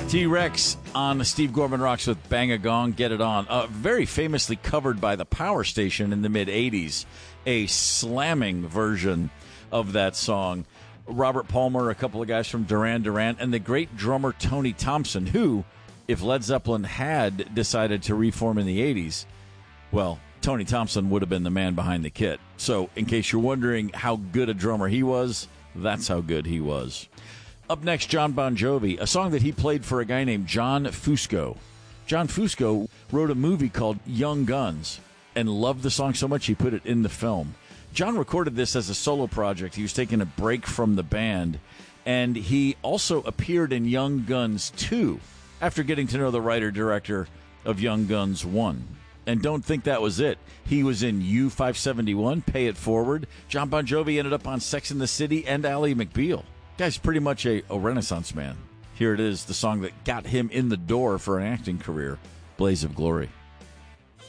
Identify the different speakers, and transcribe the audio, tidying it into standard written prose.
Speaker 1: T-Rex on the Steve Gorman Rocks with Bang a Gong, Get It On. Very famously covered by the Power Station in the mid-'80s. A slamming version of that song. Robert Palmer, a couple of guys from Duran Duran, and the great drummer Tony Thompson, who, if Led Zeppelin had decided to reform in the 80s, well, Tony Thompson would have been the man behind the kit. So, in case you're wondering how good a drummer he was, that's how good he was. Up next, John Bon Jovi, a song that he played for a guy named John Fusco. John Fusco wrote a movie called Young Guns and loved the song so much he put it in the film. John recorded this as a solo project. He was taking a break from the band, and he also appeared in Young Guns 2 after getting to know the writer-director of Young Guns 1. And don't think that was it. He was in U-571, Pay It Forward. John Bon Jovi ended up on Sex and the City and Ally McBeal. Guy's pretty much a Renaissance man. Here it is, the song that got him in the door for an acting career, Blaze of Glory.